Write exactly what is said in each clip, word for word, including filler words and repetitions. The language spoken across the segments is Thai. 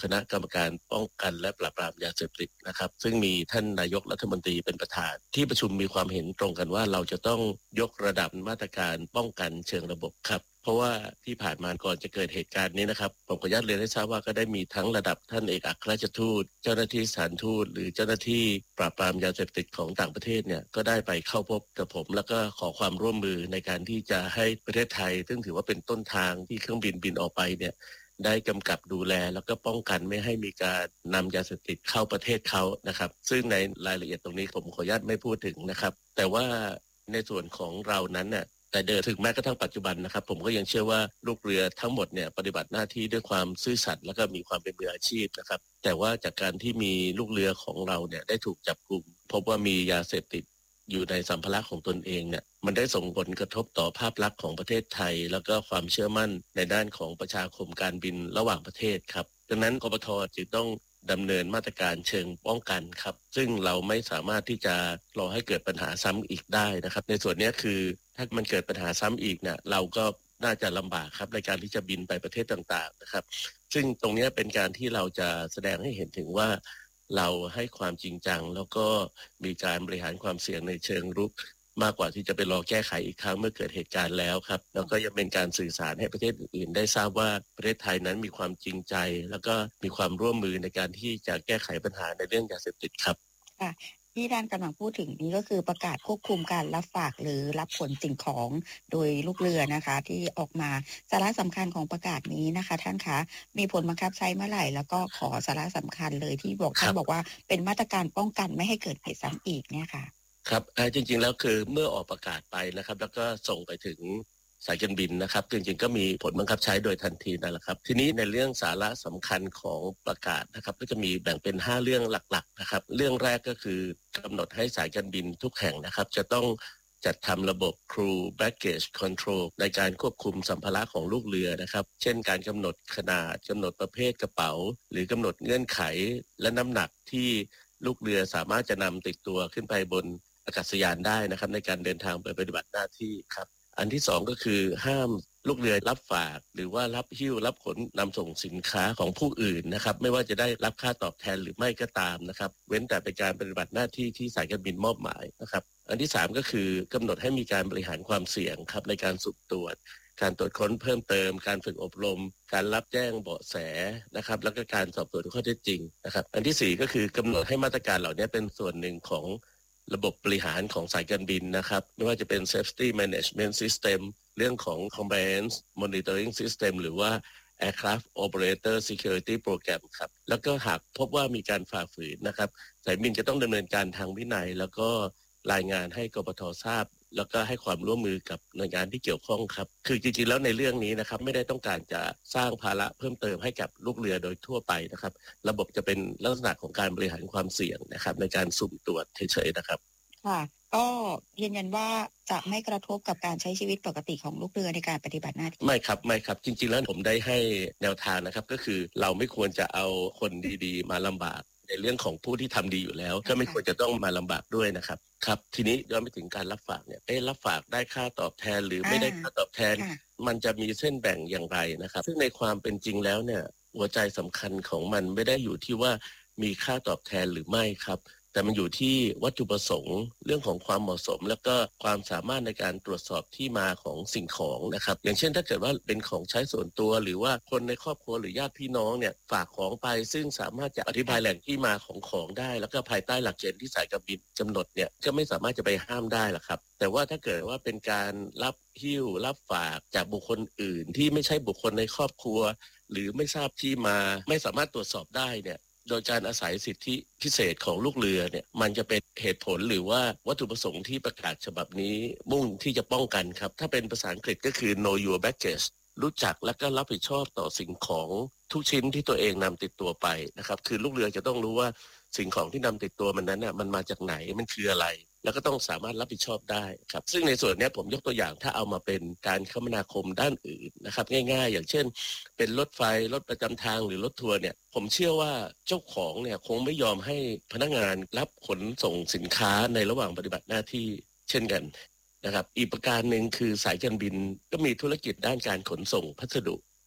คณะกรรมการป้องกันและปราบปรามยาเสพติดนะครับซึ่งมีท่านนายกรัฐมนตรีเป็นประธานที่ประชุมมีความเห็นตรงกันว่าเราจะต้องยกระดับมาตรการป้องกันเชิงระบบครับเพราะว่าที่ผ่านมาก่อนจะเกิดเหตุการณ์นี้นะครับผมขออนุญาตเรียนให้ทราบว่าก็ได้มีทั้งระดับท่านเอกอัครราชทูตเจ้าหน้าที่สถานทูตหรือเจ้าหน้าที่ปราบปรามยาเสพติดของต่างประเทศเนี่ยก็ได้ไปเข้าพบกับผมแล้วก็ขอความร่วมมือในการที่จะให้ประเทศไทยซึ่งถือว่าเป็นต้นทางที่เครื่องบินบินออกไปเนี่ยได้กำกับดูแลแล้วก็ป้องกันไม่ให้มีการนำยาเสพติดเข้าประเทศเขานะครับซึ่งในรายละเอียดตรงนี้ผมขออนุญาตไม่พูดถึงนะครับแต่ว่าในส่วนของเรานั้นเนี่ยแต่เดิมถึงแม้กระทั่งปัจจุบันนะครับผมก็ยังเชื่อว่าลูกเรือทั้งหมดเนี่ยปฏิบัติหน้าที่ด้วยความซื่อสัตย์แล้วก็มีความเป็นมืออาชีพนะครับแต่ว่าจากการที่มีลูกเรือของเราเนี่ยได้ถูกจับกุมพบว่ามียาเสพติดอยู่ในสัมภาระของตนเองเนี่ยมันได้ส่งผลกระทบต่อภาพลักษณ์ของประเทศไทยแล้วก็ความเชื่อมั่นในด้านของประชาคมการบินระหว่างประเทศครับดังนั้นกปท.จึงต้องดำเนินมาตรการเชิงป้องกันครับซึ่งเราไม่สามารถที่จะรอให้เกิดปัญหาซ้ำอีกได้นะครับในส่วนนี้คือถ้ามันเกิดปัญหาซ้ำอีกเนี่ยเราก็น่าจะลำบากครับในการที่จะบินไปประเทศต่างๆนะครับซึ่งตรงนี้เป็นการที่เราจะแสดงให้เห็นถึงว่าเราให้ความจริงจังแล้วก็มีการบริหารความเสี่ยงในเชิงรุกมากกว่าที่จะไปรอแก้ไขอีกครั้งเมื่อเกิดเหตุการณ์แล้วครับแล้วก็ยังเป็นการสื่อสารให้ประเทศอื่นๆได้ทราบว่าประเทศไทยนั้นมีความจริงใจแล้วก็มีความร่วมมือในการที่จะแก้ไขปัญหาในเรื่องยาเสพติดครับค่ะที่ด้านกำลังพูดถึงนี้ก็คือประกาศควบคุมการรับฝากหรือรับขนสิ่งของโดยลูกเรือนะคะที่ออกมาสาระสำคัญของประกาศนี้นะคะท่านคะมีผลบังคับใช้เมื่อไหร่แล้วก็ขอสาระสำคัญเลยที่บอกท่านบอกว่าเป็นมาตรการป้องกันไม่ให้เกิดเหตุซ้ำอีกเนี่ยค่ะครับจริงๆแล้วคือเมื่อออกประกาศไปนะครับแล้วก็ส่งไปถึงสายการบินนะครับจริงๆก็มีผลบังคับใช้โดยทันทีนั่นแหละครับทีนี้ในเรื่องสาระสำคัญของประกาศนะครับก็จะมีแบ่งเป็นห้าเรื่องหลักๆนะครับเรื่องแรกก็คือกำหนดให้สายการบินทุกแห่งนะครับจะต้องจัดทำระบบ Crew Baggage Control ในการควบคุมสัมภาระของลูกเรือนะครับเช่นการกำหนดขนาดกำหนดประเภทกระเป๋าหรือกำหนดเงื่อนไขและน้ำหนักที่ลูกเรือสามารถจะนำติดตัวขึ้นไปบนอากาศยานได้นะครับในการเดินทางไปปฏิบัติหน้าที่ครับอันที่สองก็คือห้ามลูกเรือรับฝากหรือว่ารับหิ้วรับขนนำส่งสินค้าของผู้อื่นนะครับไม่ว่าจะได้รับค่าตอบแทนหรือไม่ก็ตามนะครับเว้นแต่เป็นการปฏิบัติหน้าที่ที่สายการบินมอบหมายนะครับอันที่สามก็คือกำหนดให้มีการบริหารความเสี่ยงครับในการสุ่มตรวจการตรวจค้นเพิ่มเติมการฝึกอบรมการรับแจ้งเบาะแสนะครับแล้วก็การสอบสวนข้อเท็จจริงนะครับอันที่สี่ก็คือกำหนดให้มาตรการเหล่านี้เป็นส่วนหนึ่งของระบบบริหารของสายการบินนะครับไม่ว่าจะเป็น Safety Management System เรื่องของ Compliance Monitoring System หรือว่า Aircraft Operator Security Program ครับแล้วก็หากพบว่ามีการฝ่าฝืนนะครับสายบินจะต้องดำเนินการทางวินัยแล้วก็รายงานให้กปท.ทราบแล้วก็ให้ความร่วมมือกับหน่วยงานที่เกี่ยวข้องครับคือจริงๆแล้วในเรื่องนี้นะครับไม่ได้ต้องการจะสร้างภาระเพิ่มเติมให้กับลูกเรือโดยทั่วไปนะครับระบบจะเป็นลักษณะของการบริหารความเสี่ยงนะครับในการสุ่มตรวจเฉยๆนะครับค่ะก็ยืนยันว่าจะไม่กระทบกับการใช้ชีวิตปกติของลูกเรือในการปฏิบัติหน้าที่ไม่ครับไม่ครับจริงๆแล้วผมได้ให้แนวทางนะครับก็คือเราไม่ควรจะเอาคนดีๆมาลำบากในเรื่องของผู้ที่ทำดีอยู่แล้วก็ไม่ควรจะต้องมาลำบากด้วยนะครับครับทีนี้ย้อนไปถึงการรับฝากเนี่ยเอ๊ะรับฝากได้ค่าตอบแทนหรือไม่ได้ค่าตอบแทนมันจะมีเส้นแบ่งอย่างไรนะครับซึ่งในความเป็นจริงแล้วเนี่ยหัวใจสำคัญของมันไม่ได้อยู่ที่ว่ามีค่าตอบแทนหรือไม่ครับแต่มันอยู่ที่วัตถุประสงค์เรื่องของความเหมาะสมแล้วก็ความสามารถในการตรวจสอบที่มาของสิ่งของนะครับอย่างเช่นถ้าเกิดว่าเป็นของใช้ส่วนตัวหรือว่าคนในครอบครัวหรือญาติพี่น้องเนี่ยฝากของไปซึ่งสามารถจะอธิบายแหล่งที่มาของของได้แล้วก็ภายใต้หลักเกณฑ์ที่สายการบินกำหนดเนี่ยก็ไม่สามารถจะไปห้ามได้หรอกครับแต่ว่าถ้าเกิดว่าเป็นการรับหิ้วรับฝากจากบุคคลอื่นที่ไม่ใช่บุคคลในครอบครัวหรือไม่ทราบที่มาไม่สามารถตรวจสอบได้เนี่ยโดยการอาศัยสิทธิพิเศษของลูกเรือเนี่ยมันจะเป็นเหตุผลหรือว่าวัตถุประสงค์ที่ประกาศฉบับนี้มุ่งที่จะป้องกันครับถ้าเป็นภาษาอังกฤษก็คือ know your baggage รู้จักและก็รับผิดชอบต่อสิ่งของทุกชิ้นที่ตัวเองนำติดตัวไปนะครับคือลูกเรือจะต้องรู้ว่าสิ่งของที่นำติดตัวมันนั้นน่ะมันมาจากไหนมันคืออะไรแล้วก็ต้องสามารถรับผิดชอบได้ครับซึ่งในส่วนนี้ผมยกตัวอย่างถ้าเอามาเป็นการคมนาคมด้านอื่นนะครับง่ายๆอย่างเช่นเป็นรถไฟรถประจำทางหรือรถทัวร์เนี่ยผมเชื่อว่าเจ้าของเนี่ยคงไม่ยอมให้พนักงานรับขนส่งสินค้าในระหว่างปฏิบัติหน้าที่เช่นกันนะครับอีกประการหนึ่งคือสายการบินก็มีธุรกิจด้านการขนส่งพัสดุ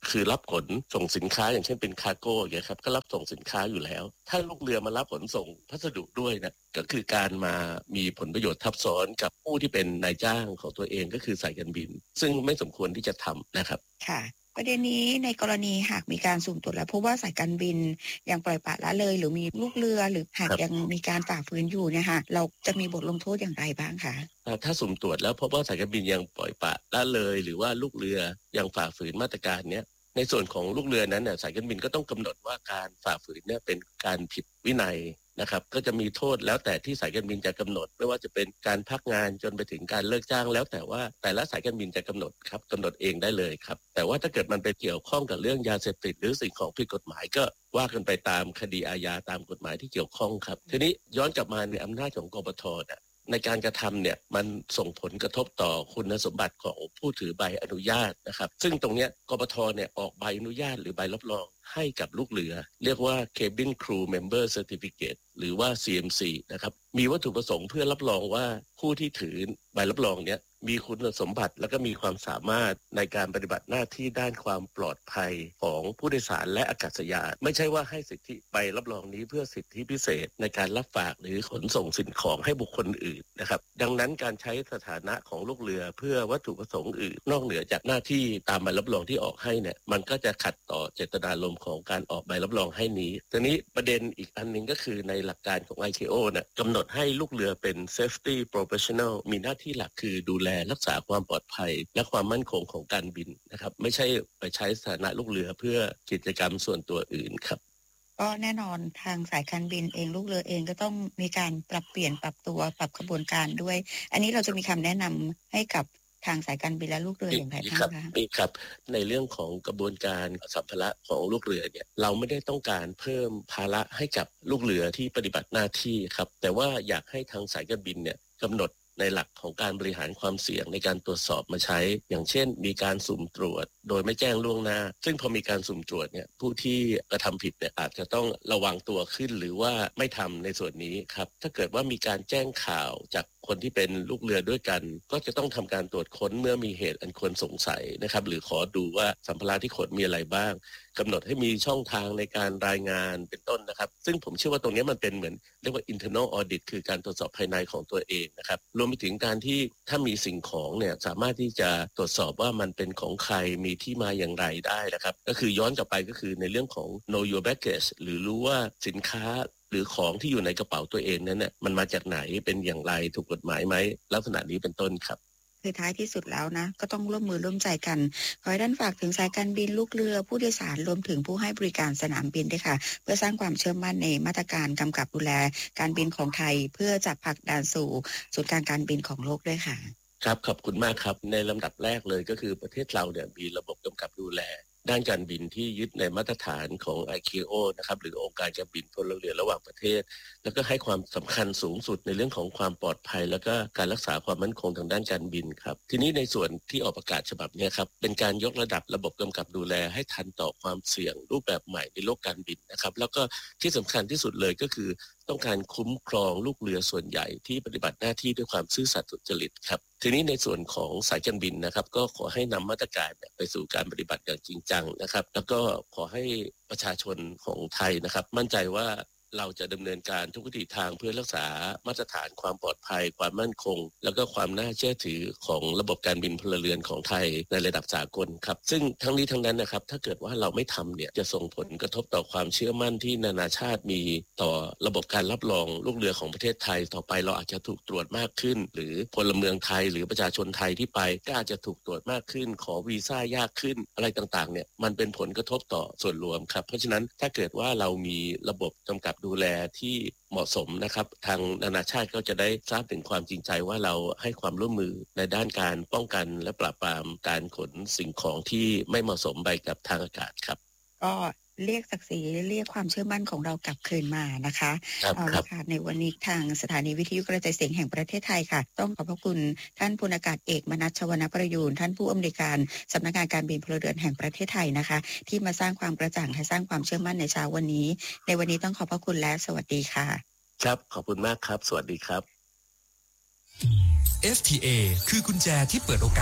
คือรับขนส่งสินค้าอย่างเช่นเป็นคาร์โก้อย่างเงี้ยครับก็รับส่งสินค้าอยู่แล้วถ้าลูกเรือมารับขนส่งพัสดุด้วยนะก็คือการมามีผลประโยชน์ทับซ้อนกับผู้ที่เป็นนายจ้างของตัวเองก็คือสายการบินซึ่งไม่สมควรที่จะทำนะครับค่ะประเด็นนี้ในกรณีหากมีการสุ่มตรวจแล้วพบว่าสายการบินยังปล่อยปละละเลยหรือมีลูกเรือหรือหากยังมีการฝ่าฝืนอยู่เนี่ยค่ะเราจะมีบทลงโทษอย่างไรบ้างคะถ้าสุ่มตรวจแล้วพบว่าสายการบินยังปล่อยปละละเลยหรือว่าลูกเรือยังฝ่าฝืนมาตรการเนี้ยในส่วนของลูกเรือนั้นเนี่ยสายการบินก็ต้องกำหนดว่าการฝ่าฝืนเนี่ยเป็นการผิดวินัยนะครับก็จะมีโทษแล้วแต่ที่สายการบินจะกำหนดไม่ว่าจะเป็นการพักงานจนไปถึงการเลิกจ้างแล้วแต่ว่าแต่ละสายการบินจะกำหนดครับกำหนดเองได้เลยครับแต่ว่าถ้าเกิดมันไปเกี่ยวข้องกับเรื่องยาเสพติดหรือสิ่งของผิดกฎหมายก็ว่ากันไปตามคดีอาญาตามกฎหมายที่เกี่ยวข้องครับทีนี้ย้อนกลับมาในอำนาจของกปทเนี่ยในการกระทำเนี่ยมันส่งผลกระทบต่อคุณสมบัติของผู้ถือใบอนุญาตนะครับซึ่งตรงเนี้ยกปทเนี่ยออกใบอนุญาตหรือใบรับรองให้กับลูกเรือเรียกว่า Cabin Crew Member Certificate หรือว่า ซี เอ็ม ซี นะครับมีวัตถุประสงค์เพื่อรับรองว่าผู้ที่ถือใบรับรองเนี้ยมีคุณสมบัติและก็มีความสามารถในการปฏิบัติหน้าที่ด้านความปลอดภัยของผู้โดยสารและอากาศยานไม่ใช่ว่าให้สิทธิใบรับรองนี้เพื่อสิทธิพิเศษในการรับฝากหรือขนส่งสิ่งของให้บุคคลอื่นนะครับดังนั้นการใช้สถานะของลูกเรือเพื่อวัตถุประสงค์อื่นนอกเหนือจากหน้าที่ตามใบรับรองที่ออกให้เนี่ยมันก็จะขัดต่อเจตนารมณ์ของการออกใบรับรองให้นี้ทีนี้ประเด็นอีกอันนึงก็คือในหลักการของ ไอ เค โอ เนี่ยกำหนดให้ลูกเรือเป็น Safety Professional มีหน้าที่หลักคือดูแลรักษาความปลอดภัยและความมั่นคงของการบินนะครับไม่ใช่ไปใช้สถานะลูกเรือเพื่อกิจกรรมส่วนตัวอื่นครับก็แน่นอนทางสายการบินเองลูกเรือเองก็ต้องมีการปรับเปลี่ยนปรับตัวปรับกระบวนการด้วยอันนี้เราจะมีคำแนะนำให้กับทางสายการบินและลูกเรืออย่างไรบ้างคะมีครับในเรื่องของกระบวนการสัมภาระของลูกเรือเนี่ยเราไม่ได้ต้องการเพิ่มภาระให้กับลูกเรือที่ปฏิบัติหน้าที่ครับแต่ว่าอยากให้ทางสายการบินเนี่ยกำหนดในหลักของการบริหารความเสี่ยงในการตรวจสอบมาใช้อย่างเช่นมีการสุ่มตรวจโดยไม่แจ้งล่วงหน้าซึ่งพอมีการสุ่มตรวจเนี่ยผู้ที่กระทำผิดเนี่ยอาจจะต้องระวังตัวขึ้นหรือว่าไม่ทำในส่วนนี้ครับถ้าเกิดว่ามีการแจ้งข่าวจากคนที่เป็นลูกเรือด้วยกันก็จะต้องทำการตรวจค้นเมื่อมีเหตุอันควรสงสัยนะครับหรือขอดูว่าสัมภาระที่ขนมีอะไรบ้างกำหนดให้มีช่องทางในการรายงานเป็นต้นนะครับซึ่งผมเชื่อว่าตรงนี้มันเป็นเหมือนเรียกว่า internal audit คือการตรวจสอบภายในของตัวเองนะครับรวมไปถึงการที่ถ้ามีสิ่งของเนี่ยสามารถที่จะตรวจสอบว่ามันเป็นของใครมีที่มาอย่างไรได้นะครับก็คือย้อนกลับไปก็คือในเรื่องของ know your baggage หรือรู้ว่าสินค้าหรือของที่อยู่ในกระเป๋าตัวเองนั้นเนี่ยมันมาจากไหนเป็นอย่างไรถูกกฎหมายไหมลักษณะนี้เป็นต้นครับคือท้ายที่สุดแล้วนะก็ต้องร่วมมือร่วมใจกันขอให้ท่านฝากถึงสายการบินลูกเรือผู้โดยสารรวมถึงผู้ให้บริการสนามบินด้วยค่ะเพื่อสร้างความเชื่อมั่นในมาตรการกำกับดูแลการบินของไทยเพื่อจะผลักดันสู่ศูนย์กลางการบินของโลกด้วยค่ะครับขอบคุณมากครับในลำดับแรกเลยก็คือประเทศเราเนี่ยมีระบบกำกับดูแลด้านการบินที่ยึดในมาตรฐานของ ไอ เค โอ นะครับหรือองค์การการบินพลเรือนระหว่างประเทศแล้วก็ให้ความสำคัญสูงสุดในเรื่องของความปลอดภัยแล้วก็การรักษาความมั่นคงทางด้านการบินครับทีนี้ในส่วนที่ออกประกาศฉบับนี้ครับเป็นการยกระดับระบบกำกับดูแลให้ทันต่อความเสี่ยงรูปแบบใหม่ในโลกการบินนะครับแล้วก็ที่สำคัญที่สุดเลยก็คือต้องการคุ้มครองลูกเรือส่วนใหญ่ที่ปฏิบัติหน้าที่ด้วยความซื่อสัตย์สุจริตครับทีนี้ในส่วนของสายการบินนะครับก็ขอให้นำมาตรการไปสู่การปฏิบัติอย่างจริงจังนะครับแล้วก็ขอให้ประชาชนของไทยนะครับมั่นใจว่าเราจะดำเนินการทุกวิถีทางเพื่อรักษามาตรฐานความปลอดภัยความมั่นคงแล้วก็ความน่าเชื่อถือของระบบการบินพลเรือนของไทยในระดับสากลครับซึ่งทั้งนี้ทั้งนั้นนะครับถ้าเกิดว่าเราไม่ทำเนี่ยจะส่งผลกระทบต่อความเชื่อมั่นที่นานาชาติมีต่อระบบการรับรองลูกเรือของประเทศไทยต่อไปเราอาจจะถูกตรวจมากขึ้นหรือพลเมืองไทยหรือประชาชนไทยที่ไปก็อาจจะถูกตรวจมากขึ้นขอวีซ่ายากขึ้นอะไรต่างๆเนี่ยมันเป็นผลกระทบต่อส่วนรวมครับเพราะฉะนั้นถ้าเกิดว่าเรามีระบบกำกับดูแลที่เหมาะสมนะครับทางนานาชาติก็จะได้ทราบถึงความจริงใจว่าเราให้ความร่วมมือในด้านการป้องกันและปราบปรามการขนสิ่งของที่ไม่เหมาะสมไปกับทางอากาศครับก็เรียกศักดิ์ศรีเรียกความเชื่อมั่นของเรากลับคืนมานะคะเอาละค่ะในวันนี้ทางสถานีวิทยุกระจายเสียงแห่งประเทศไทยค่ะต้องขอบพระคุณท่านพลอากาศเอกมนัส ชวนประยูรท่านผู้อำนวยการสำนักงานการบินพลเรือนแห่งประเทศไทยนะคะที่มาสร้างความกระจ่างและสร้างความเชื่อมั่นในเช้าวันนี้ในวันนี้ต้องขอบพระคุณและสวัสดีค่ะครับขอบคุณมากครับสวัสดีครับเอฟ ที เอ คือกุญแจที่เปิดโอกาส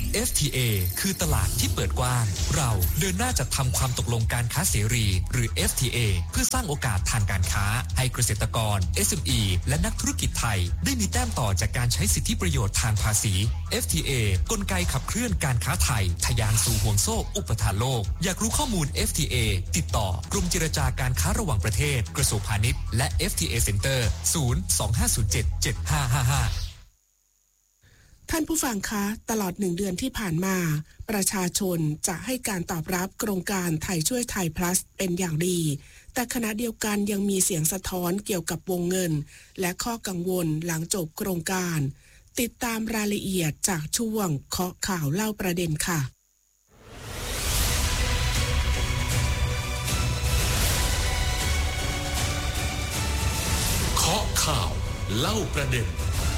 เอฟ ที เอ คือตลาดที่เปิดกว้างเราเดินหน้าจัดทำความตกลงการค้าเสรีหรือ เอฟ ที เอ เพื่อสร้างโอกาสทางการค้าให้เกษตรกร เอส เอ็ม อี และนักธุรกิจไทยได้มีแต้มต่อจากการใช้สิทธิประโยชน์ทางภาษี เอฟ ที เอ กลไกขับเคลื่อนการค้าไทยทะยานสู่ห่วงโซ่อุปทานโลกอยากรู้ข้อมูล เอฟ ที เอ ติดต่อกรมเจรจาการค้าระหว่างประเทศกระทรวงพาณิชย์และ เอฟ ที เอ Center ศูนย์ สอง ห้า ศูนย์ เจ็ด เจ็ด ห้า ห้า ห้าท่านผู้ฟังคะตลอดหนึ่งเดือนที่ผ่านมาประชาชนจะให้การตอบรับโครงการไทยช่วยไทย plus เป็นอย่างดีแต่ขณะเดียวกันยังมีเสียงสะท้อนเกี่ยวกับวงเงินและข้อกังวลหลังจบโครงการติดตามรายละเอียดจากช่วงเคาะข่าวเล่าประเด็นค่ะเคาะข่าวเล่าประเด็น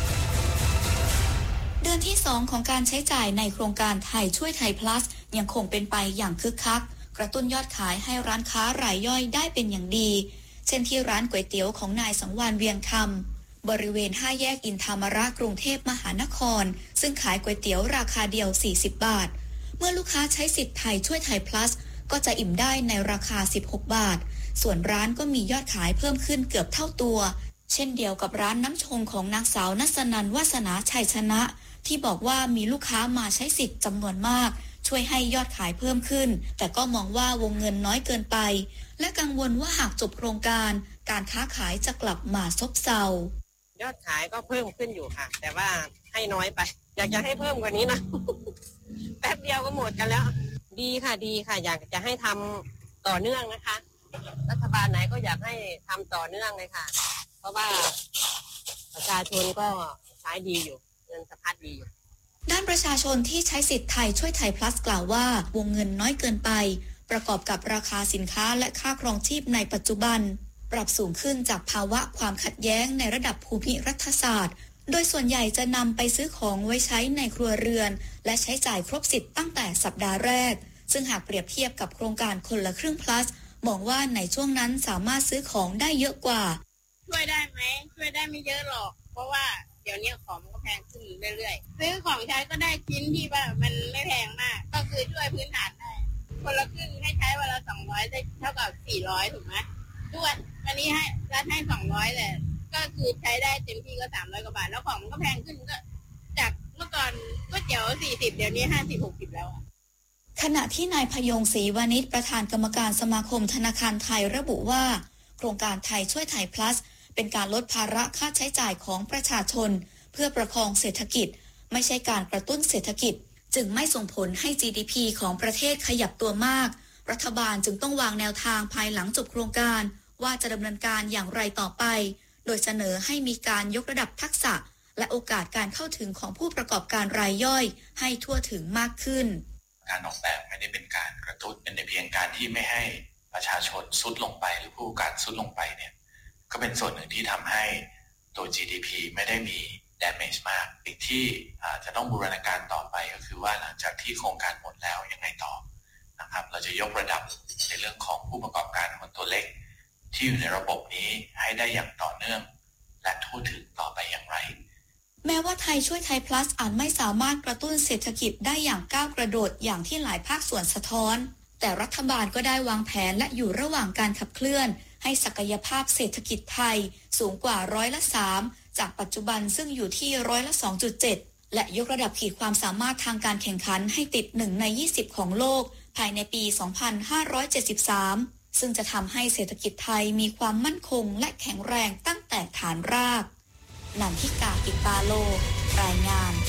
เดือนที่สองของการใช้จ่ายในโครงการไทยช่วยไทย plus ยังคงเป็นไปอย่างคึกคักกระตุ้นยอดขายให้ร้านค้ารายย่อยได้เป็นอย่างดีเช่นที่ร้านก๋วยเตี๋ยวของนายสังวาลเวียงคำบริเวณห้าแยกอินทามระกรุงเทพมหานครซึ่งขายก๋วยเตี๋ยวราคาเดียวสี่สิบบาทเมื่อลูกค้าใช้สิทธิ์ไทยช่วยไทย plus ก็จะอิ่มได้ในราคาสิบหกบาทส่วนร้านก็มียอดขายเพิ่มขึ้นเกือบเท่าตัวเช่นเดียวกับร้านน้ำชงของนางสาวนัสนันท์วาสนาชัยชนะที่บอกว่ามีลูกค้ามาใช้สิทธิ์จำนวนมากช่วยให้ยอดขายเพิ่มขึ้นแต่ก็มองว่าวงเงินน้อยเกินไปและกังวลว่าหากจบโครงการการค้าขายจะกลับมาซบเซายอดขายก็เพิ่มขึ้นอยู่ค่ะแต่ว่าให้น้อยไปอยากจะให้เพิ่มกว่านี้นะ แป๊บเดียวก็หมดกันแล้วดีค่ะดีค่ะอยากจะให้ทำต่อเนื่องนะคะรัฐบาลไหนก็อยากให้ทำต่อเนื่องเลยค่ะเพราะว่าประชาชนก็ใช้ดีอยู่เงินสะพัดดีอยู่ด้านประชาชนที่ใช้สิทธิ์ไทยช่วยไทย plus กล่าวว่าวงเงินน้อยเกินไปประกอบกับราคาสินค้าและค่าครองชีพในปัจจุบันปรับสูงขึ้นจากภาวะความขัดแย้งในระดับภูมิรัฐศาสตร์โดยส่วนใหญ่จะนำไปซื้อของไว้ใช้ในครัวเรือนและใช้จ่ายครบสิทธิ์ตั้งแต่สัปดาห์แรกซึ่งหากเปรียบเทียบกับโครงการคนละครึ่ง plus มองว่าในช่วงนั้นสามารถซื้อของได้เยอะกว่าช่วยได้ไหมช่วยได้ไม่เยอะหรอกเพราะว่าเดี๋ยวนี้ของมันก็แพงขึ้นเรื่อยๆซื้อของใช้ก็ได้ชิ้นที่ว่ามันไม่แพงมากก็คือช่วยพื้นฐานได้คนละครึ่งให้ใช้วันละสองร้อยได้เท่ากับสี่ร้อยถูกไหมด้วยวันนี้ให้รัฐให้สองร้อยแต่ก็คือใช้ได้เต็มที่ก็สามร้อยกว่าบาทแล้วของมันก็แพงขึ้นก็จากเมื่อก่อนก๋วยเตี๋ยวสี่สิบเดี๋ยวนี้ห้าสิบหกสิบแล้วขณะที่นายพยงศรีวานิชประธานกรรมการสมาคมธนาคารไทยระบุว่าโครงการไทยช่วยไทย plusเป็นการลดภาระค่าใช้จ่ายของประชาชนเพื่อประคองเศรษฐกิจไม่ใช่การกระตุ้นเศรษฐกิจจึงไม่ส่งผลให้ จี ดี พี ของประเทศขยับตัวมากรัฐบาลจึงต้องวางแนวทางภายหลังจบโครงการว่าจะดำเนินการอย่างไรต่อไปโดยเสนอให้มีการยกระดับทักษะและโอกาสการเข้าถึงของผู้ประกอบการรายย่อยให้ทั่วถึงมากขึ้นการออกแบบไม่ได้เป็นการกระตุ้นเป็นแต่เพียงการที่ไม่ให้ประชาชนซุดลงไปหรือผู้ประกอบการซุดลงไปเนี่ยก็เป็นส่วนหนึ่งที่ทำให้ตัว จี ดี พี ไม่ได้มี damage มากสิ่งที่จะต้องบูรณาการต่อไปก็คือว่าหลังจากที่โครงการหมดแล้วยังไงต่อนะครับเราจะยกระดับในเรื่องของผู้ประกอบการคนตัวเล็กที่อยู่ในระบบนี้ให้ได้อย่างต่อเนื่องและทั่วถึงต่อไปอย่างไรแม้ว่าไทยช่วยไทย plus อาจไม่สามารถกระตุ้นเศรษฐกิจได้อย่างก้าวกระโดดอย่างที่หลายภาคส่วนสะท้อนแต่รัฐบาลก็ได้วางแผนและอยู่ระหว่างการขับเคลื่อนให้ศักยภาพเศรษฐกิจไทยสูงกว่าร้อยละสามจากปัจจุบันซึ่งอยู่ที่ร้อยละ สองจุดเจ็ด และยกระดับขีดความสามารถทางการแข่งขันให้ติดหนึ่งในยี่สิบของโลกภายในปี สองพันห้าร้อยเจ็ดสิบสาม ซึ่งจะทำให้เศรษฐกิจไทยมีความมั่นคงและแข็งแรงตั้งแต่ฐานรากนันทิกา ปิตาโลรายงาน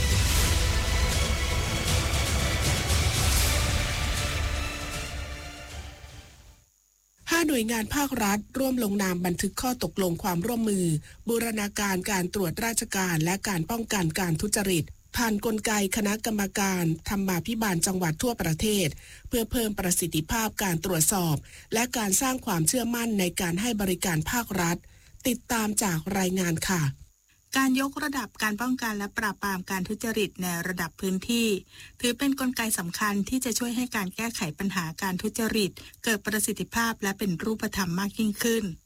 ห้าหน่วยงานภาครัฐร่วมลงนามบันทึกข้อตกลงความร่วมมือบูรณาการการตรวจราชการและการป้องกันการทุจริตผ่านกลไกคณะกรรมการธรรมาภิบาลจังหวัดทั่วประเทศเพื่อเพิ่มประสิทธิภาพการตรวจสอบและการสร้างความเชื่อมั่นในการให้บริการภาครัฐติดตามจากรายงานค่ะการยกระดับการป้องกันและปราบปรามการทุจริตในระดับพื้นที่ถือเป็นกลไกสำคัญที่จะช่วยให้การแก้ไขปัญหาการทุจริตเกิดประสิทธิภาพและเป็นรูปธรรมมากยิ่งขึ้น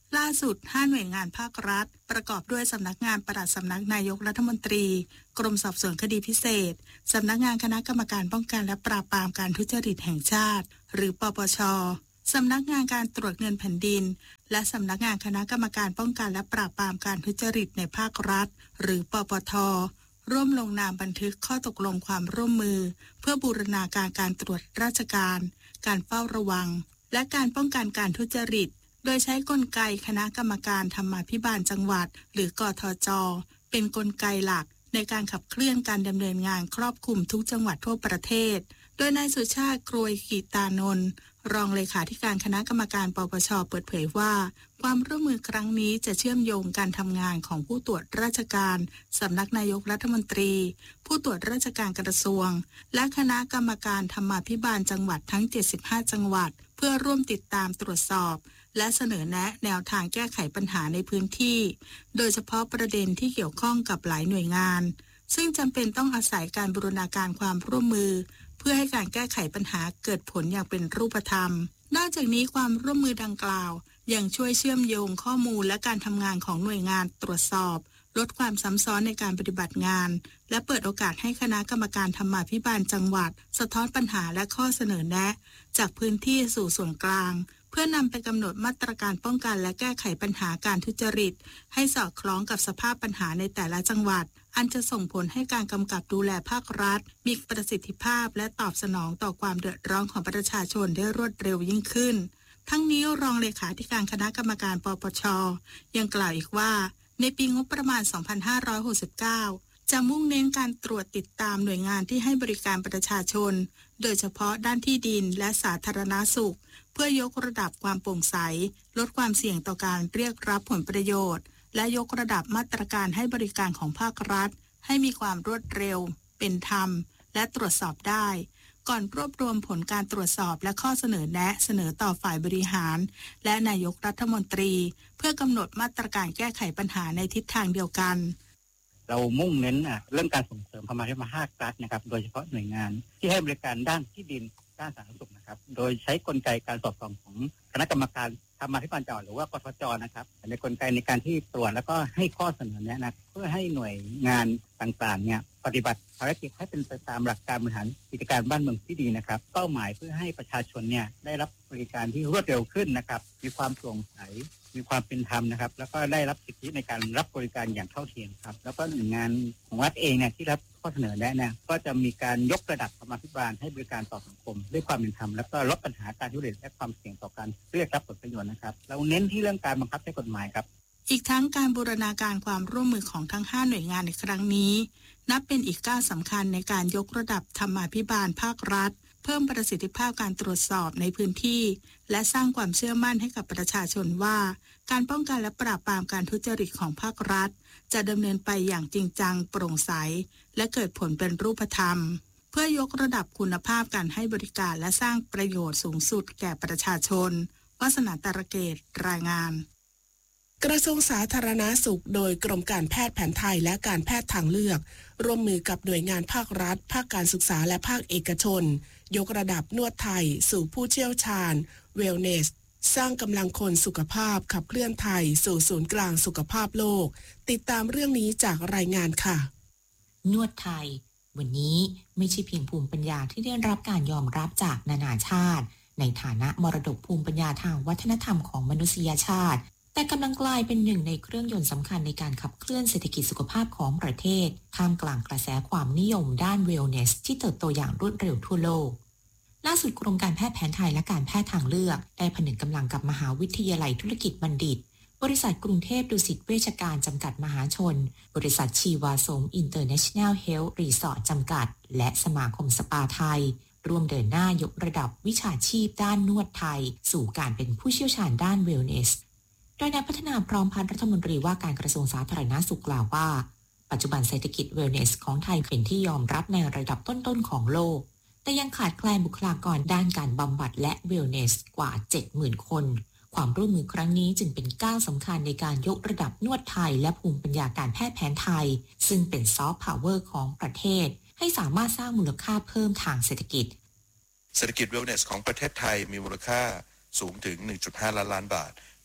ล่าสุดห้าหน่วยงานภาครัฐประกอบด้วยสำนักงานปลัดสำนักนายกรัฐมนตรีกรมสอบสวนคดีพิเศษสำนักงานคณะกรรมการป้องกันและปราบปรามการทุจริตแห่งชาติหรือปปช.สำนักงานการตรวจเงินแผ่นดินและสำนักงานคณะกรรมการป้องกันและปราบปรามการทุจริตในภาครัฐหรือปปท.ร่วมลงนามบันทึกข้อตกลงความร่วมมือเพื่อบูรณาการการตรวจราชการการเฝ้าระวังและการป้องกันการทุจริตโดยใช้กลไกคณะกรรมการธรรมาภิบาลจังหวัดหรือกทจ.เป็นกลไกหลักในการขับเคลื่อนการดำเนินงานครอบคลุมทุกจังหวัดทั่วประเทศโดยนายสุชาติกรวยกีตานนท์รองเลขาธิการคณะกรรมการปปช.เปิดเผยว่าความร่วมมือครั้งนี้จะเชื่อมโยงการทำงานของผู้ตรวจราชการสำนักนายกรัฐมนตรีผู้ตรวจราชการกระทรวงและคณะกรรมการธรรมาภิบาลจังหวัดทั้งเจ็ดสิบห้าจังหวัดเพื่อร่วมติดตามตรวจสอบและเสนอแนะแนวทางแก้ไขปัญหาในพื้นที่โดยเฉพาะประเด็นที่เกี่ยวข้องกับหลายหน่วยงานซึ่งจำเป็นต้องอาศัยการบูรณาการความร่วมมือเพื่อให้การแก้ไขปัญหาเกิดผลอย่างเป็นรูปธรรมนอกจากนี้ความร่วมมือดังกล่าวยังช่วยเชื่อมโยงข้อมูลและการทำงานของหน่วยงานตรวจสอบลดความซ้ำซ้อนในการปฏิบัติงานและเปิดโอกาสให้คณะกรรมการธรรมาภิบาลจังหวัดสะท้อนปัญหาและข้อเสนอแนะจากพื้นที่สู่ส่วนกลางเพื่อนำไปกำหนดมาตรการป้องกันและแก้ไขปัญหาการทุจริตให้สอดคล้องกับสภาพปัญหาในแต่ละจังหวัดอันจะส่งผลให้การกำกับดูแลภาครัฐมีประสิทธิภาพและตอบสนองต่อความเดือดร้อนของประชาชนได้รวดเร็วยิ่งขึ้นทั้งนี้รองเลขาธิการคณะกรรมการปปช.ยังกล่าวอีกว่าในปีงบประมาณสองพันห้าร้อยหกสิบเก้าจะมุ่งเน้นการตรวจติดตามหน่วยงานที่ให้บริการประชาชนโดยเฉพาะด้านที่ดินและสาธารณสุขเพื่อยกระดับความโปร่งใสลดความเสี่ยงต่อการเรียกรับผลประโยชน์และยกระดับมาตรการให้บริการของภาครัฐให้มีความรวดเร็วเป็นธรรมและตรวจสอบได้ก่อนรวบรวมผลการตรวจสอบและข้อเสนอแนะเสนอต่อฝ่ายบริหารและนายกรัฐมนตรีเพื่อกำหนดมาตรการแก้ไขปัญหาในทิศทางเดียวกันเรามุ่งเน้นเรื่องการส่งเสริมธรรมาภิบาลภาครัฐนะครับโดยเฉพาะหน่วยงานที่ให้บริการด้านที่ดินด้านสาธารณสุขนะครับโดยใช้กลไกการสอบสวนของคณะกรรมการธรรมาภิบาลจังหวัดหรือว่ากทจ.นะครับในกลไกในการที่ตรวจแล้วก็ให้ข้อเสนอแนะนะเพื่อให้หน่วยงานต่างๆเนี่ยปฏิบัติภารกิจให้เป็นไปตามหลักการบริหารกิจการบ้านเมืองที่ดีนะครับเป้าหมายเพื่อให้ประชาชนเนี่ยได้รับบริการที่รวดเร็วขึ้นนะครับมีความโปร่งใสมีความเป็นธรรมนะครับแล้วก็ได้รับสิทธิในการรับบริการอย่างเท่าเทียมครับแล้วก็หน่วยงานของรัฐเองเนี่ยที่รับข้อเสนอแนะเนี่ยก็จะมีการยกระดับธรรมาภิบาลให้บริการต่อสังคมด้วยความเป็นธรรมแล้วก็ลดปัญหาการทุจริตและความเสี่ยงต่อการเรียกรับผลประโยชน์นะครับเราเน้นที่เรื่องการบังคับใช้กฎหมายครับอีกทั้งการบูรณาการความร่วมมือของทั้งห้าหน่วยงานในครั้งนี้นับเป็นอีกก้าวสำคัญในการยกระดับธรรมาภิบาลภาครัฐเพิ่มประสิทธิภาพการตรวจสอบในพื้นที่และสร้างความเชื่อมั่นให้กับประชาชนว่าการป้องกันและปราบปรามการทุจริตของภาครัฐจะดำเนินไปอย่างจริงจังโปร่งใสและเกิดผลเป็นรูปธรรมเพื่อยกระดับคุณภาพการให้บริการและสร้างประโยชน์สูงสุดแก่ประชาชนวาสนาตระเกตรายงานกระทรวงสาธารณสุขโดยกรมการแพทย์แผนไทยและการแพทย์ทางเลือกร่วมมือกับหน่วยงานภาครัฐภาคการศึกษาและภาคเอกชนยกระดับนวดไทยสู่ผู้เชี่ยวชาญ Wellness สร้างกำลังคนสุขภาพขับเคลื่อนไทยสู่ศูนย์กลางสุขภาพโลกติดตามเรื่องนี้จากรายงานค่ะนวดไทยวันนี้ไม่ใช่เพียงภูมิปัญญาที่ได้รับการยอมรับจากนานาชาติในฐานะมรดกภูมิปัญญาทางวัฒนธรรมของมนุษยชาติแต่กำลังกลายเป็นหนึ่งในเครื่องยนต์สำคัญในการขับเคลื่อนเศรษฐกิจสุขภาพของประเทศท่ามกลางกระแสความนิยมด้าน Wellness ที่เติบโตอย่างรวดเร็วทั่วโลกล่าสุดกรมการแพทย์แผนไทยและการแพทย์ทางเลือกได้ผนึกกำลังกับมหาวิทยาลัยธุรกิจบัณฑิตบริษัทกรุงเทพดุสิตเวชการจำกัดมหาชนบริษัทชีวาสม International Health Resort จำกัดและสมาคมสปาไทยร่วมเดินหน้ายกระดับวิชาชีพด้านนวดไทยสู่การเป็นผู้เชี่ยวชาญด้าน Wellnessโดยนายพัฒนาพร้อมพันธ์รัฐมนตรีว่าการกระทรวงสาธารณสุขกล่าวว่าปัจจุบันเศรษฐกิจ Wellness ของไทยเป็นที่ยอมรับในระดับต้นๆของโลกแต่ยังขาดแคลนบุคลากรด้านการบำบัดและ Wellness กว่า เจ็ดหมื่น คนความร่วมมือครั้งนี้จึงเป็นก้าวสำคัญในการยกระดับนวดไทยและภูมิปัญญาการแพทย์แผนไทยซึ่งเป็นซอฟต์พาวเวอร์ของประเทศให้สามารถสร้างมูลค่าเพิ่มทางเศรษฐกิจเศรษฐกิจ Wellness ของประเทศไทยมีมูลค่าสูงถึง หนึ่งจุดห้า ล้านล้านบาท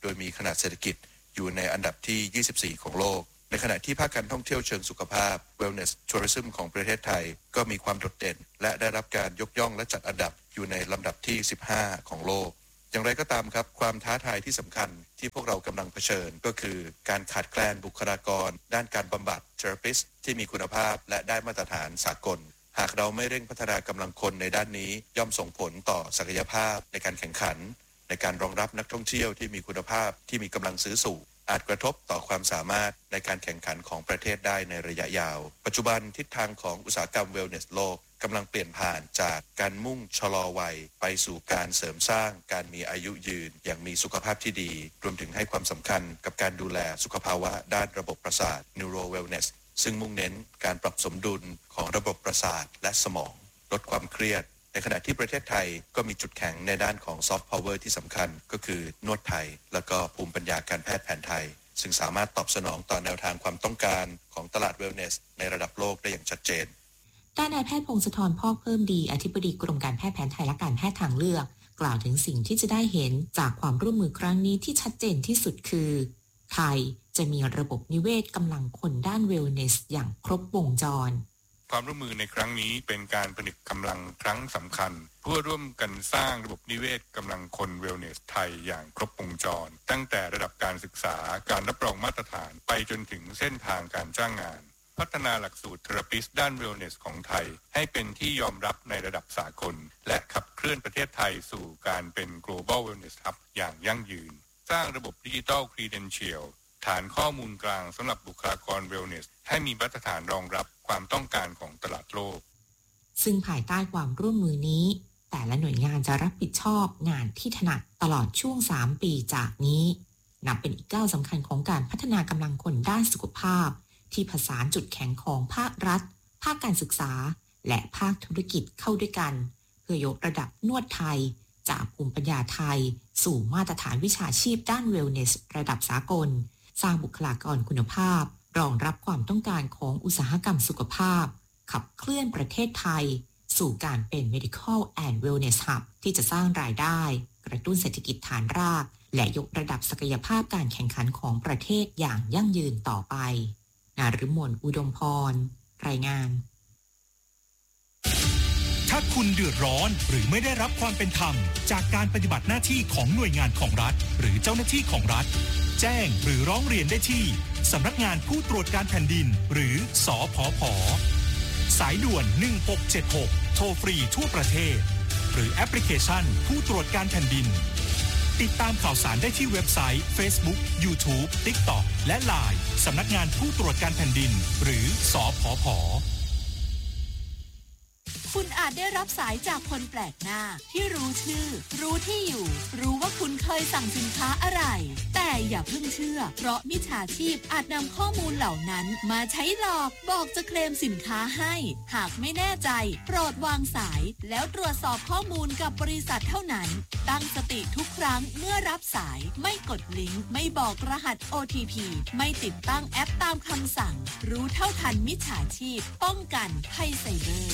โดยมีขนาดเศรษฐกิจอยู่ในอันดับที่ยี่สิบสี่ของโลกในขณะที่ภาคการท่องเที่ยวเชิงสุขภาพ Wellness Tourism ของประเทศไทยก็มีความโดดเด่นและได้รับการยกย่องและจัดอันดับอยู่ในลำดับที่สิบห้าของโลกอย่างไรก็ตามครับความท้าทายที่สำคัญที่พวกเรากำลังเผชิญก็คือการขาดแคลนบุคลากรด้านการบำบัด Therapist ที่มีคุณภาพและได้มาตรฐานสากลหากเราไม่เร่งพัฒนากำลังคนในด้านนี้ย่อมส่งผลต่อศักยภาพในการแข่งขันในการรองรับนักท่องเที่ยวที่มีคุณภาพที่มีกำลังซื้อสูงอาจกระทบต่อความสามารถในการแข่งขันของประเทศได้ในระยะยาวปัจจุบันทิศทางของอุตสาหกรรม Wellness โลกกำลังเปลี่ยนผ่านจากการมุ่งชะลอวัยไปสู่การเสริมสร้างการมีอายุยืนอย่างมีสุขภาพที่ดีรวมถึงให้ความสำคัญกับการดูแลสุขภาวะด้านระบบประสาท Neuro Wellness ซึ่งมุ่งเน้นการปรับสมดุลของระบบประสาทและสมองลดความเครียดในขณะที่ประเทศไทยก็มีจุดแข็งในด้านของ Soft Power ที่สำคัญก็คือนวดไทยแล้วก็ภูมิปัญญาการแพทย์แผนไทยซึ่งสามารถตอบสนองต่อแนวทางความต้องการของตลาด Wellness ในระดับโลกได้อย่างชัดเจนด้านนายแพทย์พงศธรพอกเพิ่มดีอธิบดีกรมการแพทย์แผนไทยและการแพทย์ทางเลือกกล่าวถึงสิ่งที่จะได้เห็นจากความร่วมมือครั้งนี้ที่ชัดเจนที่สุดคือไทยจะมีระบบนิเวศกำลังคนด้าน Wellness อย่างครบวงจรความร่วมมือในครั้งนี้เป็นการผนึกกำลังครั้งสำคัญเพื่อร่วมกันสร้างระบบนิเวศกำลังคน Wellness ไทยอย่างครบวงจรตั้งแต่ระดับการศึกษาการรับรองมาตรฐานไปจนถึงเส้นทางการจ้างงานพัฒนาหลักสูตร Therapist ด้าน Wellness ของไทยให้เป็นที่ยอมรับในระดับสากลและขับเคลื่อนประเทศไทยสู่การเป็น Global Wellness Hub อย่างยั่งยืนสร้างระบบ Digital Credential ฐานข้อมูลกลางสำหรับบุคลากร Wellness ให้มีมาตรฐานรองรับความต้องการของตลาดโลกซึ่งภายใต้ความร่วมมือนี้แต่ละหน่วยงานจะรับผิดชอบงานที่ถนัดตลอดช่วงสามปีจากนี้นับเป็นอีกก้าวสำคัญของการพัฒนากำลังคนด้านสุขภาพที่ผสานจุดแข็งของภาครัฐภาคการศึกษาและภาคธุรกิจเข้าด้วยกันเพื่อยกระดับนวดไทยจากภูมิปัญญาไทยสู่มาตรฐานวิชาชีพด้าน Wellness ระดับสากลสร้างบุคลากรคุณภาพรองรับความต้องการของอุตสาหกรรมสุขภาพขับเคลื่อนประเทศไทยสู่การเป็น Medical and Wellness Hub ที่จะสร้างรายได้กระตุ้นเศรษฐกิจฐานรากและยกระดับศักยภาพการแข่งขันของประเทศอย่างยั่งยืนต่อไปนฤมลอุดมพรรายงานถ้าคุณเดือดร้อนหรือไม่ได้รับความเป็นธรรมจากการปฏิบัติหน้าที่ของหน่วยงานของรัฐหรือเจ้าหน้าที่ของรัฐแจ้งหรือร้องเรียนได้ที่สำนักงานผู้ตรวจการแผ่นดินหรือสผผ.สายด่วนหนึ่งหกเจ็ดหกโทรฟรีทั่วประเทศหรือแอปพลิเคชันผู้ตรวจการแผ่นดินติดตามข่าวสารได้ที่เว็บไซต์ Facebook YouTube TikTok และ ไลน์ สำนักงานผู้ตรวจการแผ่นดินหรือสผผ. คุณอาจได้รับสายจากคนแปลกหน้าที่รู้ชื่อรู้ที่อยู่รู้ว่าคุณเคยสั่งสินค้าอะไรแต่อย่าเพิ่งเชื่อเพราะมิจฉาชีพอาจนำข้อมูลเหล่านั้นมาใช้หลอกบอกจะเคลมสินค้าให้หากไม่แน่ใจโปรดวางสายแล้วตรวจสอบข้อมูลกับบริษัทเท่านั้นตั้งสติทุกครั้งเมื่อรับสายไม่กดลิงก์ไม่บอกรหัส โอ ที พี ไม่ติดตั้งแอปตามคำสั่งรู้เท่าทันมิจฉาชีพป้องกันภัยไซเบอร์